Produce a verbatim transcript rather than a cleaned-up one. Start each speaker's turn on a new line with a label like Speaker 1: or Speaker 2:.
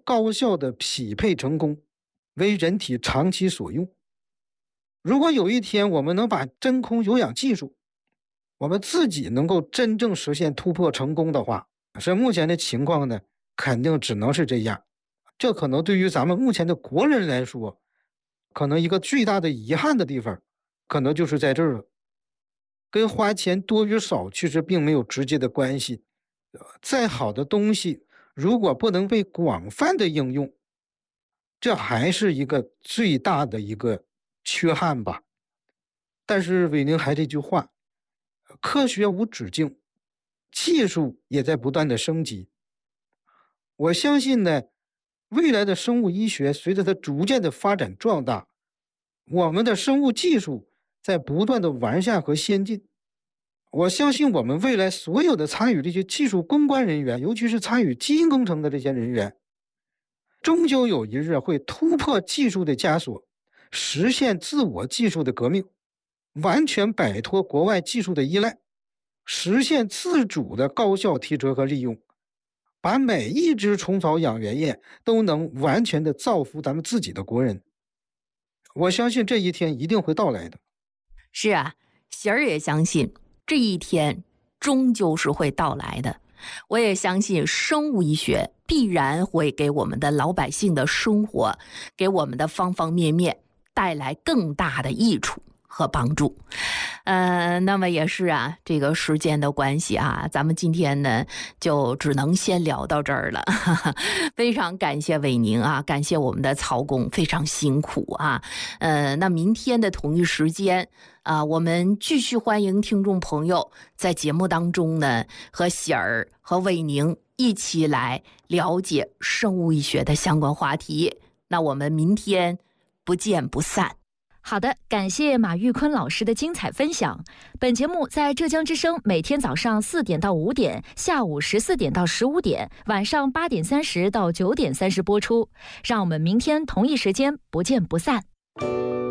Speaker 1: 高效的匹配成功，为人体长期所用。如果有一天我们能把真空有氧技术，我们自己能够真正实现突破成功的话，是目前的情况呢，肯定只能是这样。这可能对于咱们目前的国人来说，可能一个最大的遗憾的地方，可能就是在这儿了。跟花钱多与少其实并没有直接的关系。再好的东西，如果不能被广泛的应用，这还是一个最大的一个缺憾吧。但是伟宁还这句话，科学无止境，技术也在不断的升级。我相信呢，未来的生物医学随着它逐渐的发展壮大，我们的生物技术在不断的完善和先进。我相信我们未来所有的参与这些技术攻关人员，尤其是参与基因工程的这些人员，终究有一日会突破技术的枷锁，实现自我技术的革命，完全摆脱国外技术的依赖，实现自主的高效提纯和利用，把每一只虫草养源液都能完全的造福咱们自己的国人。我相信这一天一定会到来的。
Speaker 2: 是啊，喜儿也相信这一天终究是会到来的。我也相信生物医学必然会给我们的老百姓的生活，给我们的方方面面带来更大的益处和帮助。呃，那么也是啊，这个时间的关系啊，咱们今天呢就只能先聊到这儿了。非常感谢伟宁啊，感谢我们的曹工，非常辛苦啊。呃，那明天的同一时间啊，我们继续欢迎听众朋友在节目当中呢，和喜儿和伟宁一起来了解生物医学的相关话题。那我们明天不见不散。
Speaker 3: 好的，感谢马玉坤老师的精彩分享。本节目在浙江之声每天早上四点到五点，下午十四点到十五点，晚上八点三十到九点三十播出。让我们明天同一时间不见不散。